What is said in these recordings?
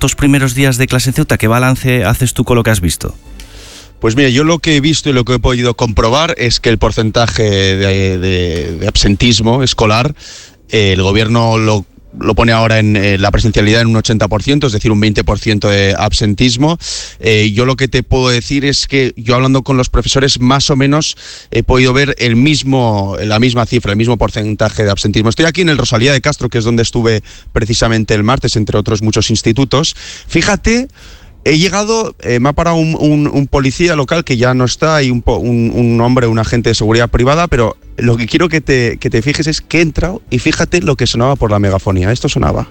estos primeros días de clase en Ceuta? ¿Qué balance haces tú con lo que has visto? Pues mira, yo lo que he visto y lo que he podido comprobar es que el porcentaje de absentismo escolar, el gobierno lo pone ahora en la presencialidad en un 80%, es decir, un 20% de absentismo. Yo lo que te puedo decir es que yo, hablando con los profesores, más o menos he podido ver la misma cifra, el mismo porcentaje de absentismo. Estoy aquí en el Rosalía de Castro, que es donde estuve precisamente el martes, entre otros muchos institutos. Fíjate, he llegado, me ha parado un policía local que ya no está, y un hombre, un agente de seguridad privada, pero lo que quiero que te fijes es que he entrado y fíjate lo que sonaba por la megafonía. Esto sonaba.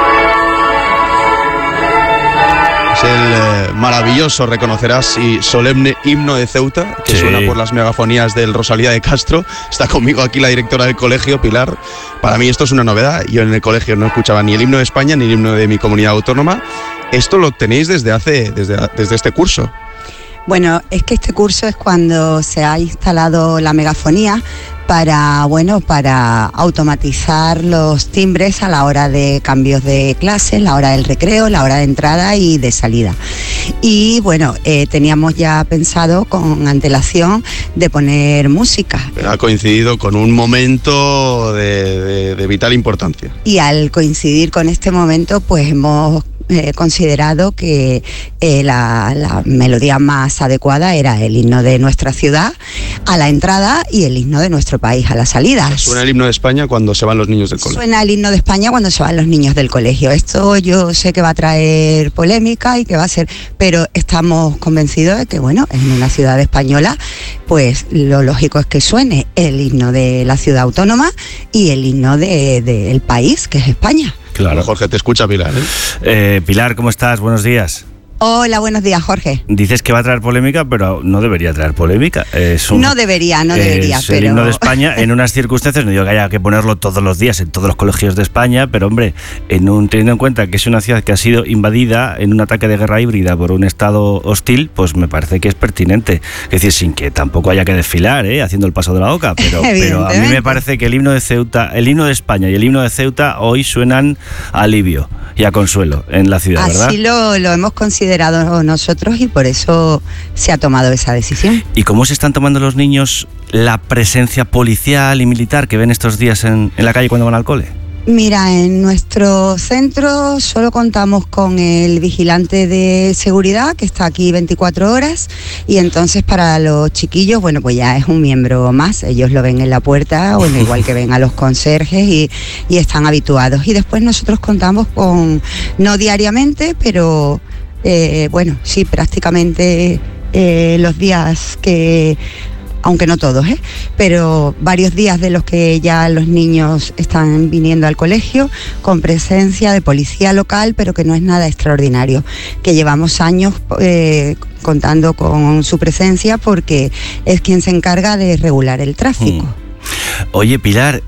Es el maravilloso, reconocerás, y solemne himno de Ceuta, que suena por las megafonías del Rosalía de Castro. Está conmigo aquí la directora del colegio, Pilar. Para mí esto es una novedad. Yo en el colegio no escuchaba ni el himno de España ni el himno de mi comunidad autónoma. Esto lo tenéis desde este curso. Bueno, es que este curso es cuando se ha instalado la megafonía para automatizar los timbres a la hora de cambios de clases, la hora del recreo, la hora de entrada y de salida. Y bueno, teníamos ya pensado con antelación de poner música. Ha coincidido con un momento de vital importancia. Y al coincidir con este momento, pues hemos considerado que la melodía más adecuada era el himno de nuestra ciudad a la entrada y el himno de nuestro país a la salida. Suena el himno de España cuando se van los niños del colegio. Suena el himno de España cuando se van los niños del colegio. Esto yo sé que va a traer polémica y que va a ser, pero estamos convencidos de que, bueno, en una ciudad española, pues lo lógico es que suene el himno de la ciudad autónoma y el himno del país, que es España. Claro. Jorge, te escucha Pilar, Pilar, ¿cómo estás? Buenos días. Hola, buenos días, Jorge. Dices que va a traer polémica, pero no debería traer polémica. No debería, pero... el himno de España, en unas circunstancias, no digo que haya que ponerlo todos los días en todos los colegios de España, pero hombre, teniendo en cuenta que es una ciudad que ha sido invadida en un ataque de guerra híbrida por un estado hostil, pues me parece que es pertinente. Es decir, sin que tampoco haya que desfilar, haciendo el paso de la boca, pero a mí me parece que el himno de Ceuta, el himno de España y el himno de Ceuta hoy suenan a alivio y a consuelo en la ciudad, ¿verdad? Así lo hemos considerado nosotros y por eso se ha tomado esa decisión. ¿Y cómo se están tomando los niños la presencia policial y militar que ven estos días en la calle cuando van al cole? Mira, en nuestro centro solo contamos con el vigilante de seguridad, que está aquí 24 horas, y entonces para los chiquillos, bueno, pues ya es un miembro más. Ellos lo ven en la puerta, bueno, igual que ven a los conserjes y están habituados. Y después nosotros contamos con, no diariamente, pero bueno, sí, prácticamente los días que... aunque no todos, pero varios días de los que ya los niños están viniendo al colegio, con presencia de policía local, pero que no es nada extraordinario, que llevamos años contando con su presencia porque es quien se encarga de regular el tráfico. Oye, Pilar,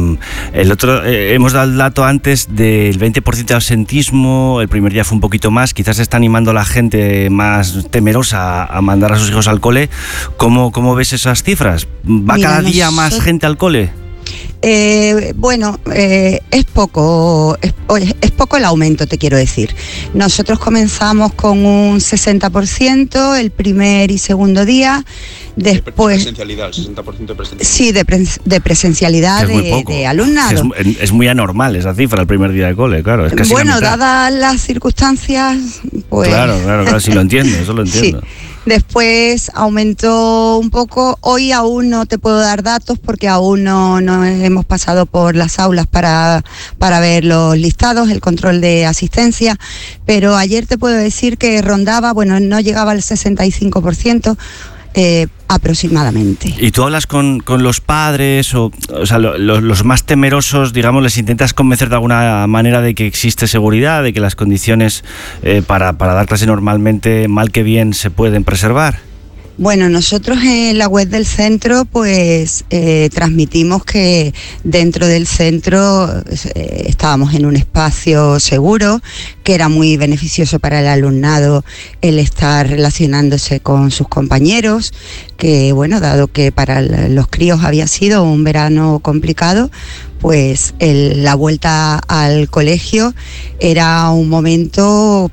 hemos dado el dato antes del 20% de absentismo, el primer día fue un poquito más, quizás está animando a la gente más temerosa a mandar a sus hijos al cole. ¿Cómo ves esas cifras? ¿Va cada día más gente al cole? Bueno, es poco el aumento, te quiero decir. Nosotros comenzamos con un 60% el primer y segundo día. Después, presencialidad, el 60% de presencialidad. Sí, de presencialidad de alumnado. Es muy anormal esa cifra el primer día de cole, claro. Es casi bueno, dadas las circunstancias, pues... Claro, sí lo entiendo, eso lo entiendo. Sí. Después aumentó un poco. Hoy aún no te puedo dar datos porque aún no hemos pasado por las aulas para ver los listados, el control de asistencia, pero ayer te puedo decir que rondaba, bueno, no llegaba al 65%. Aproximadamente. ¿Y tú hablas con los padres o sea, los más temerosos, digamos, les intentas convencer de alguna manera de que existe seguridad, de que las condiciones para dar clase normalmente, mal que bien, se pueden preservar? Bueno, nosotros en la web del centro pues transmitimos que dentro del centro estábamos en un espacio seguro, que era muy beneficioso para el alumnado el estar relacionándose con sus compañeros, que bueno, dado que para los críos había sido un verano complicado, pues la vuelta al colegio era un momento